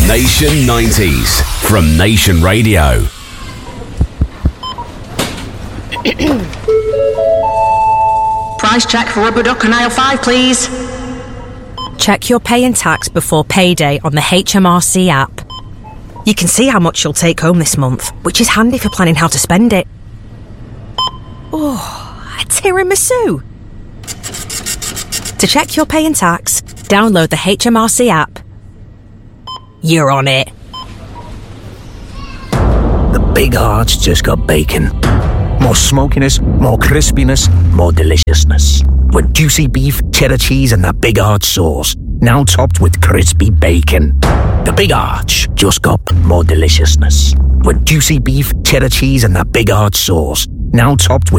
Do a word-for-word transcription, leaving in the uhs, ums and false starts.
Nation nineties from Nation Radio. Price check for rubber duck on aisle five, please. Check your pay and tax before payday on the H M R C app. You can see how much you'll take home this month, which is handy for planning how to spend it. Oh, a tiramisu! To check your pay and tax, download the H M R C app. You're on it. The Big Arch just got bacon. More smokiness, more crispiness, more deliciousness. With juicy beef, cheddar cheese and that Big Arch sauce. Now topped with crispy bacon. The Big Arch just got more deliciousness. With juicy beef, cheddar cheese and that Big Arch sauce. Now topped with